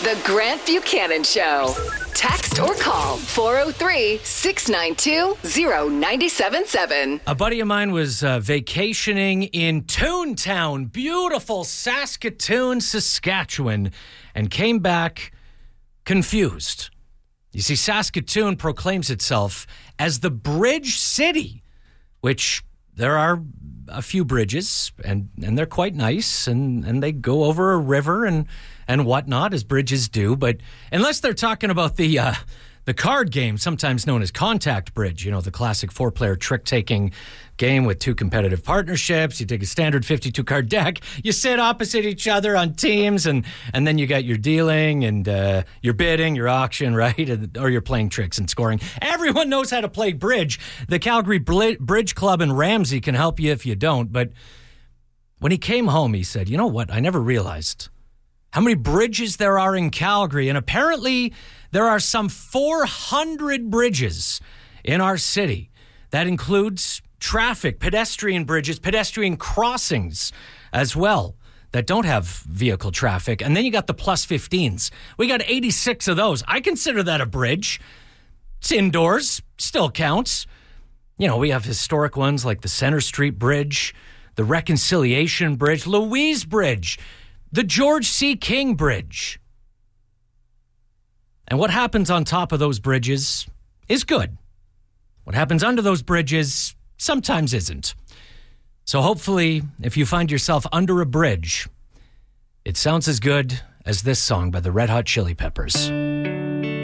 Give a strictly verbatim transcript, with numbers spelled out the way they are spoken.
The Grant Buchanan Show. Text or call four oh three, six nine two, oh nine seven seven. A buddy of mine was uh, vacationing in Toontown, beautiful Saskatoon, Saskatchewan, and came back confused. You see, Saskatoon proclaims itself as the Bridge City, which there are a few bridges, and, and they're quite nice, and, and they go over a river and, and whatnot, as bridges do. But unless they're talking about the uh, the card game, sometimes known as Contact Bridge, you know, the classic four-player trick-taking game with two competitive partnerships. You take a standard fifty-two card deck, you sit opposite each other on teams, and, and then you got your dealing and uh, your bidding, your auction, right? Or you're playing tricks and scoring. Everyone knows how to play bridge. The Calgary Bridge Club in Ramsey can help you if you don't. But when he came home, he said, you know what? I never realized how many bridges there are in Calgary. And apparently there are some four hundred bridges in our city. That includes traffic, pedestrian bridges, pedestrian crossings as well that don't have vehicle traffic. And then you got the plus fifteens. We got eighty-six of those. I consider that a bridge. It's indoors, still counts. You know, we have historic ones like the Center Street Bridge, the Reconciliation Bridge, Louise Bridge, the George C. King Bridge. And what happens on top of those bridges is good. What happens under those bridges sometimes isn't. So hopefully, if you find yourself under a bridge, it sounds as good as this song by the Red Hot Chili Peppers.